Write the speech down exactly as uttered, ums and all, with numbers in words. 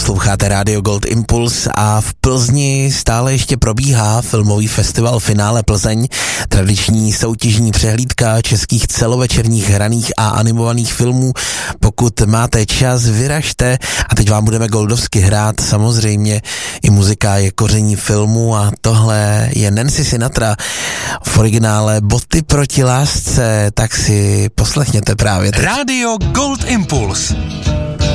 Posloucháte Radio Gold Impuls a v Plzni stále ještě probíhá filmový festival Finále Plzeň, tradiční soutěžní přehlídka českých celovečerních hraných a animovaných filmů. Pokud máte čas, vyražte a teď vám budeme goldovsky hrát. Samozřejmě i muzika je koření filmu a tohle je Nancy Sinatra v originále Boty proti lásce, tak si poslechněte právě teď. Radio Gold Impuls.